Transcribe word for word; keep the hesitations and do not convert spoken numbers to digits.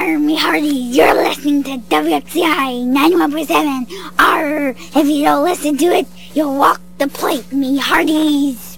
Arr, me hearties, you're listening to W X C I ninety-one point seven. Arr, if you don't listen to it, you'll walk the plank, me hearties.